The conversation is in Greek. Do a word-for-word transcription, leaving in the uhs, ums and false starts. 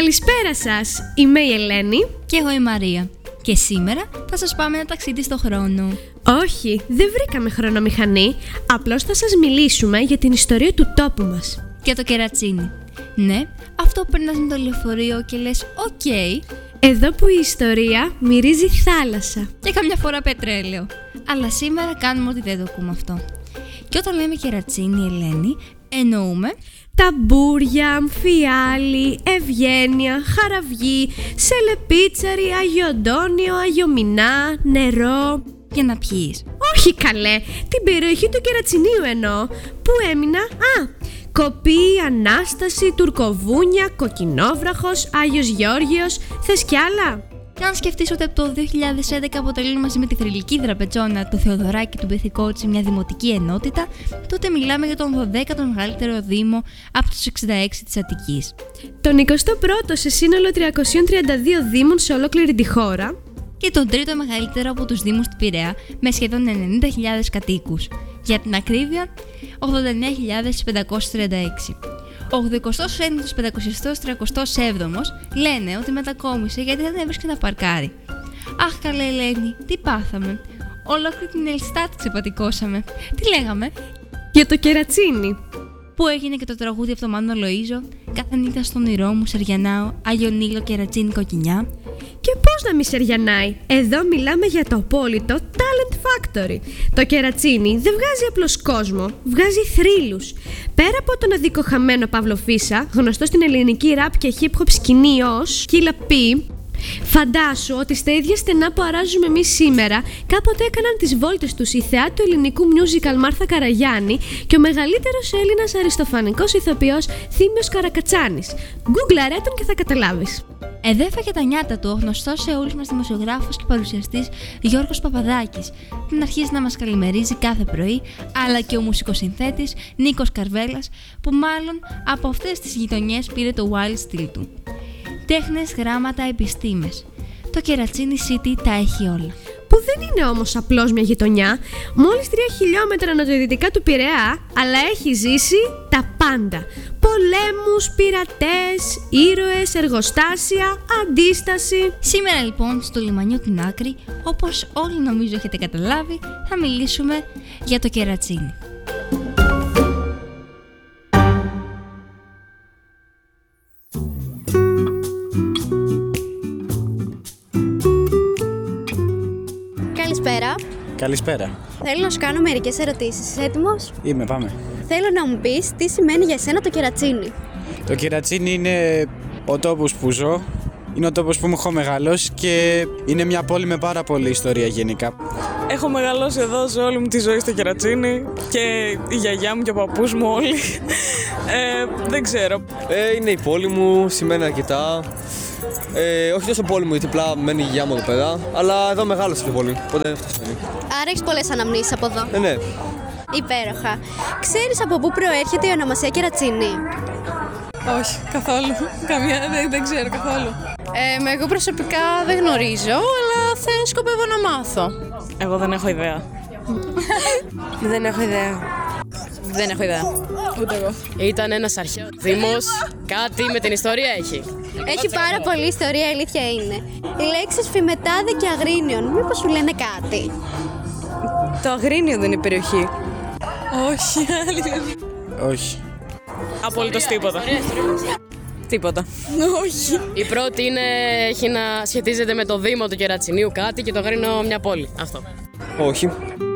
Καλησπέρα σας, είμαι η Ελένη. Και εγώ η Μαρία. Και σήμερα θα σας πάμε ένα ταξίδι στο χρόνο. Όχι, δεν βρήκαμε χρονομηχανή, απλώς θα σας μιλήσουμε για την ιστορία του τόπου μας. Και το κερατσίνι. Ναι, αυτό που περνάς με το λεωφορείο και λες «ΟΚ». Okay, εδώ που η ιστορία μυρίζει θάλασσα. Και καμιά φορά πετρέλαιο. Αλλά σήμερα κάνουμε ότι δεν το ακούμε αυτό. Και όταν λέμε κερατσίνι, Ελένη, εννοούμε ταμπούρια, αμφιάλη, ευγένεια, χαραυγή, σελεπίτσαρη, Άγιο Αντώνιο, Άγιο Μινά, νερό. Για να πιείς. Όχι καλέ, την περιοχή του Κερατσινίου εννοώ. Πού έμεινα? Α, Κοπή, Ανάσταση, Τουρκοβούνια, Κοκκινόβραχος, Άγιος Γεώργιος. Θες κι άλλα? Και αν σκεφτείς ότι από το δύο χιλιάδες έντεκα αποτελούν μαζί με τη θρυλική Δραπετσόνα, το Θεοδωράκι του Μπεθικότσι μια δημοτική ενότητα, τότε μιλάμε για τον δωδέκατο μεγαλύτερο δήμο από τους εξήντα έξι της Αττικής. Τον εικοστό πρώτο σε σύνολο τριακόσιους τριάντα δύο δήμων σε ολόκληρη τη χώρα. Και τον τρίτο μεγαλύτερο από τους δήμους του Πειραιά με σχεδόν ενενήντα χιλιάδες κατοίκους. Για την ακρίβεια, ογδόντα εννέα χιλιάδες πεντακόσιους τριάντα έξι. Ο ογδοηκοστός ένατος πεντακόσιους τριακοστός έβδομος λένε ότι μετακόμισε γιατί δεν έβρισκε να παρκάρει. Αχ καλέ Ελένη, τι πάθαμε. Ολόκληρη την Ελστάτη ξεπατικώσαμε. Τι λέγαμε? Για το κερατσίνι. Που έγινε και το τραγούδι από τον Μάνο Λοΐζο. Κάθε νύχτα στον όνειρό μου σεριανάω, Άγιο Νείλο κερατσίνι κοκκινιά. Και πώς να μη σεριανάει? Εδώ μιλάμε για το απόλυτο talent factory. Το κερατσίνι δεν βγάζει απλώς κόσμο, βγάζει θρύλους. Πέρα από τον αδικοχαμένο Παύλο Φίσα, γνωστό στην ελληνική ραπ και hip hop σκηνή ως Killa P, φαντάσου ότι στα ίδια στενά που αράζουμε εμείς σήμερα, κάποτε έκαναν τις βόλτες τους η θεά του ελληνικού musical Μάρθα Καραγιάννη και ο μεγαλύτερος Έλληνας αριστοφανικός ηθοποιός Θήμιος Καρακατσάνης. Γκούγκλαρέ τον και θα καταλάβεις. Εδώ έφαγε τα νιάτα του ο γνωστός σε όλους μας δημοσιογράφος και παρουσιαστής Γιώργος Παπαδάκης, που αρχίζει να μας καλημερίζει κάθε πρωί, αλλά και ο μουσικοσυνθέτης Νίκος Καρβέλας, που μάλλον από αυτές τις γειτονιές πήρε το wild στυλ του. Τέχνες, γράμματα, επιστήμες. Το Κερατσίνι City τα έχει όλα. Που δεν είναι όμως απλώς μια γειτονιά, μόλις τρία χιλιόμετρα νοτιοδυτικά του Πειραιά, αλλά έχει ζήσει τα πάντα. Πολέμους, πειρατές, ήρωες, εργοστάσια, αντίσταση. Σήμερα λοιπόν στο λιμανιού την Άκρη, όπως όλοι νομίζω έχετε καταλάβει, θα μιλήσουμε για το κερατσίνι. Καλησπέρα. Καλησπέρα. Θέλω να σου κάνω μερικές ερωτήσεις. Είσαι έτοιμος? Είμαι, πάμε. Θέλω να μου πεις τι σημαίνει για σένα το κερατσίνι. Το κερατσίνι είναι ο τόπος που ζω, είναι ο τόπος που μου έχω μεγαλώσει και είναι μια πόλη με πάρα πολλή ιστορία γενικά. Έχω μεγαλώσει εδώ σε όλη μου τη ζωή στο κερατσίνι και η γιαγιά μου και ο παππούς μου όλοι. ε, δεν ξέρω. Ε, είναι η πόλη μου, σημαίνει αρκετά. Ε, όχι τόσο πόλη μου, γιατί απλά μένει η γιαγιά μου εδώ πέρα, αλλά εδώ μεγάλωσε και πολύ, οπότε αυτό σημαίνει. Άρα έχεις πολλές αναμνήσεις από εδώ. Ε, ναι. Υπέροχα. Ξέρεις από πού προέρχεται η ονομασία κερατσίνι? Όχι, καθόλου. Καμία, δεν, δεν ξέρω καθόλου. Ε, εγώ προσωπικά δεν γνωρίζω, αλλά θα σκοπεύω να μάθω. Εγώ δεν έχω ιδέα. Δεν έχω ιδέα. Δεν έχω ιδέα. Ούτε εγώ. Ήταν ένας αρχαίος δήμος, κάτι με την ιστορία έχει. Έχει πάρα πολλή ιστορία, η αλήθεια είναι. Οι λέξεις Φημετάδε και Αγρίνιον, μήπως σου λένε κάτι? Το Αγρίνιο δεν είναι περιοχή. Όχι, αλήθεια. Όχι. Απολύτως τίποτα. Τίποτα. Όχι. Η πρώτη είναι, έχει να σχετίζεται με το Δήμο του Κερατσινίου κάτι και το Αγρίνιο μια πόλη. Αυτό. Όχι.